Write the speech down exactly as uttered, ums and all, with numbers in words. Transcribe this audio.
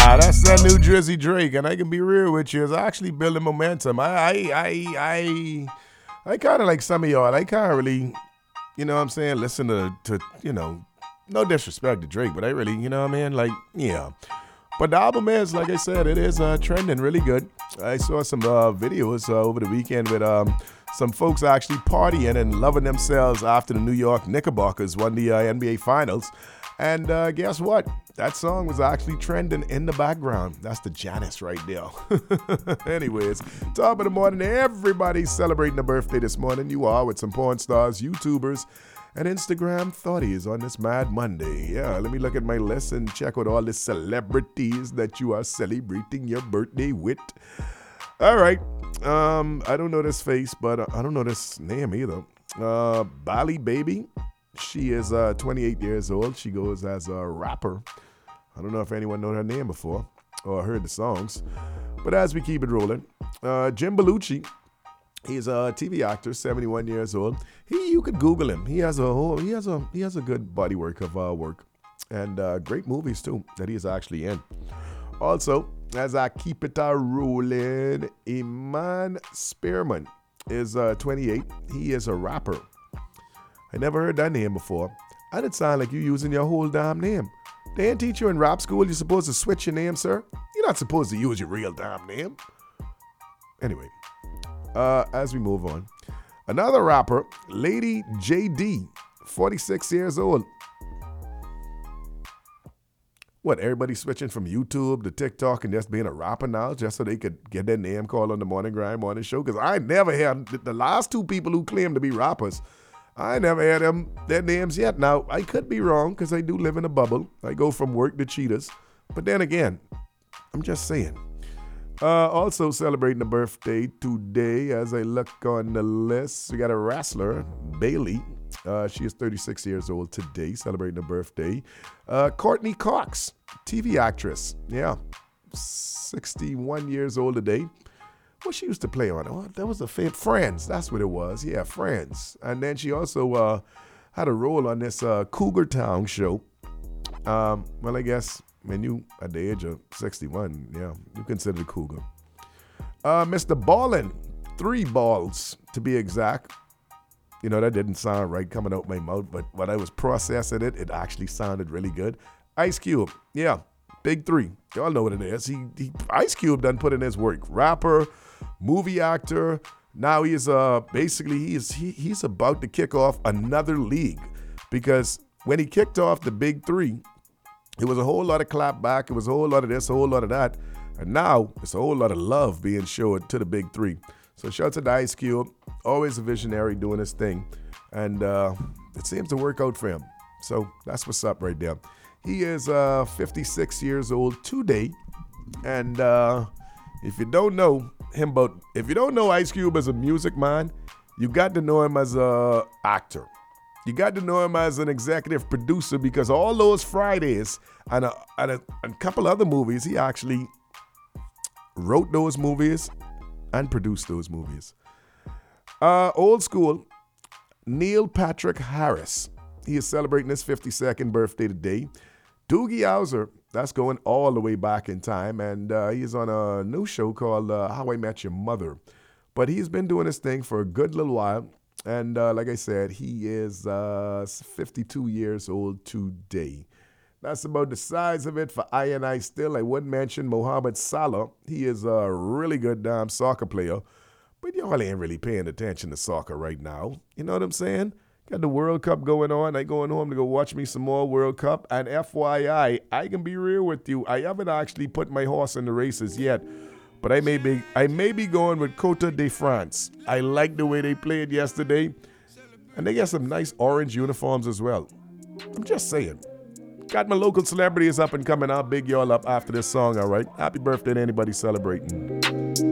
that's that New Jersey Drake, and I can be real with you. It's actually building momentum. I, I, I, I, I kind of like some of y'all. I kind of really, you know what I'm saying, listen to, to, you know, no disrespect to Drake, but I really, you know what I mean? Like, yeah. But the album is, like I said, it is uh, trending really good. I saw some uh, videos uh, over the weekend with um, some folks actually partying and loving themselves after the New York Knickerbockers won the uh, N B A Finals. And uh, guess what? That song was actually trending in the background. That's the Janice right there. Anyways, top of the morning, everybody's celebrating a birthday this morning. You are with some porn stars, YouTubers, and Instagram thotties on this Mad Monday. Yeah, let me look at my list and check out all the celebrities that you are celebrating your birthday with. All right. Um, I don't know this face, but uh, I don't know this name either. Uh, Bali Baby. She is uh, twenty-eight years old. She goes as a rapper. I don't know if anyone known her name before or heard the songs. But as we keep it rolling, uh, Jim Belushi, he's a T V actor, seventy-one years old. He, you could Google him. He has a whole, he has a, he has a good body work of uh, work, and uh, great movies too that he is actually in. Also, as I keep it uh, rolling, Iman Spearman is uh, twenty-eight. He is a rapper. I never heard that name before. And it sound like you using your whole damn name. They didn't teach you in rap school you're supposed to switch your name, sir. You're not supposed to use your real damn name. Anyway, uh, as we move on. Another rapper, Lady J D, forty-six years old. What, everybody switching from YouTube to TikTok and just being a rapper now just so they could get their name called on the Morning Grind Morning Show? Because I never had the last two people who claim to be rappers. I never had them their names yet. Now, I could be wrong because I do live in a bubble. I go from work to cheetahs. But then again, I'm just saying. Uh, also celebrating a birthday today as I look on the list. We got a wrestler, Bailey. Uh, she is thirty-six years old today, celebrating a birthday. Uh, Courtney Cox, T V actress. Yeah, sixty-one years old today. What she used to play on? Oh, that was a fam- Friends. That's what it was. Yeah, Friends. And then she also uh, had a role on this uh, Cougar Town show. Um, well, I guess when you at the age of sixty-one, yeah, you consider a cougar. Uh, Mister Ballin, three balls to be exact. You know, that didn't sound right coming out my mouth, but when I was processing it, it actually sounded really good. Ice Cube, yeah, big three. Y'all know what it is. He, he Ice Cube done put in his work. Rapper, movie actor. Now he's uh basically he's he, he's about to kick off another league, because when he kicked off the big three, it was a whole lot of clap back. It was a whole lot of this, a whole lot of that, and now it's a whole lot of love being shown to the big three. So shout out to Ice Cube, always a visionary doing his thing, and uh, it seems to work out for him. So that's what's up right there. He is uh, fifty-six years old today, and uh, if you don't know him, but if you don't know Ice Cube as a music man, you got to know him as a actor. You got to know him as an executive producer, because all those Fridays and a, and a, and a couple other movies, he actually wrote those movies and produced those movies. Uh, old school, Neil Patrick Harris. He is celebrating his fifty-second birthday today. Doogie Howser, that's going all the way back in time, and uh, he is on a new show called uh, How I Met Your Mother. But he's been doing his thing for a good little while, and uh, like I said, he is uh, fifty-two years old today. That's about the size of it for I and I still. I wouldn't mention Mohamed Salah. He is a really good damn soccer player, but y'all ain't really paying attention to soccer right now. You know what I'm saying? Got the World Cup going on. I going home to go watch me some more World Cup. And F Y I, I can be real with you. I haven't actually put my horse in the races yet, but I may be I may be going with Côte de France. I like the way they played yesterday, and they got some nice orange uniforms as well. I'm just saying. Got my local celebrities up and coming. I'll big y'all up after this song, all right? Happy birthday to anybody celebrating.